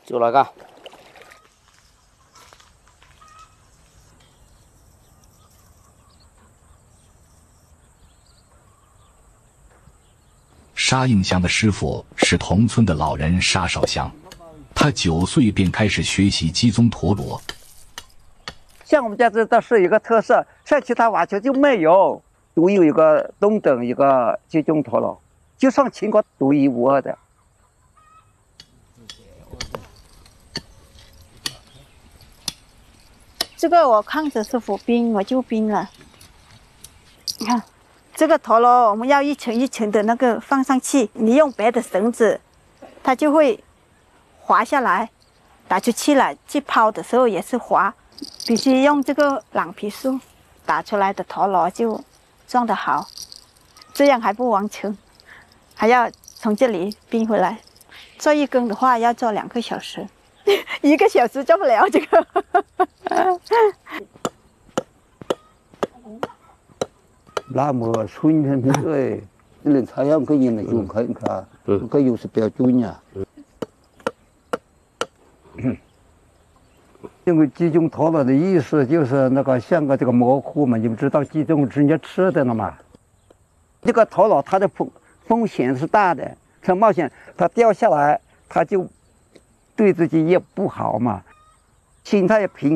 就那个。 沙应祥的师傅是同村的老人沙少祥，他9岁便开始学习鸡枞陀螺。 像我们家这倒是一个特色，像其他瓦球就没有，独有一个东等一个鸡枞陀螺，就算全国独一无二的。 这个我看着师傅冰，我就冰了。你看，这个陀螺我们要一层一层的那个放上去，你用别的绳子，它就会滑下来，打出气来。去抛的时候也是滑，必须用这个朗皮树打出来的陀螺就撞得好，这样还不完成，还要从这里冰回来。做一根的话要做2个小时，1个小时做不了这个。 那么春天对，人采样个人的用看看，个有是标准呀。因为鸡枞陀螺的意思就是那个像个这个蘑菇嘛，你们知道鸡枞是人家吃的了嘛？这个陀螺它的风险是大的，很冒险，它掉下来，它就对自己也不好嘛，心态也平。